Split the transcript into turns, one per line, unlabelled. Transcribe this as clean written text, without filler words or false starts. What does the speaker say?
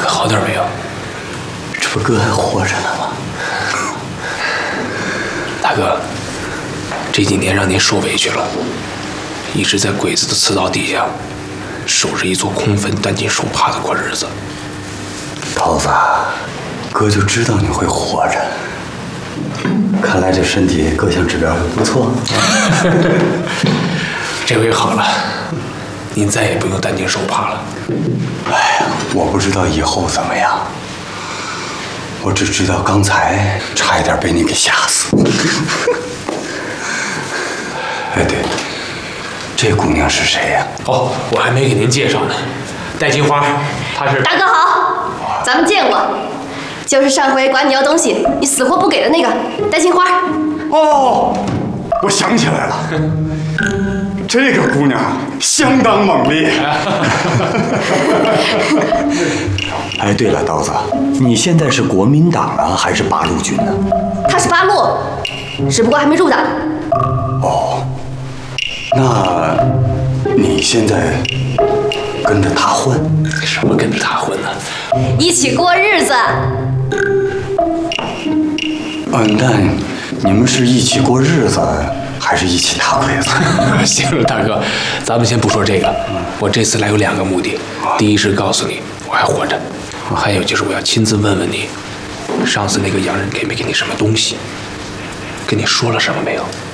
哥好点没有？
这不哥还活着呢吗？
大哥，这几年让您受委屈了，一直在鬼子的刺刀底下，守着一座空坟，担惊受怕的过日子。
桃子，哥就知道你会活着。看来这身体各项指标都不错。
这回好了，您再也不用担惊受怕了。
哎呀，我不知道以后怎么样，我只知道刚才差一点被你给吓死。哎，对，这姑娘是谁呀？
哦，我还没给您介绍呢，戴金花，她是
大哥好，咱们见过，就是上回管你要东西，你死活不给的那个戴金花。
哦，我想起来了，这个姑娘相当猛烈。
哎，对了，刀子，你现在是国民党啊，还是八路军呢？
他是八路，只不过还没入党。
哦，那你现在跟着他混？
什么跟着他混呢？
一起过日子。
那你们是一起过日子，还是一起打鬼子？
行了，大哥，咱们先不说这个。我这次来有2个目的，第一是告诉你我还活着，还有就是我要亲自问问你，上次那个洋人给没给你什么东西？跟你说了什么没有？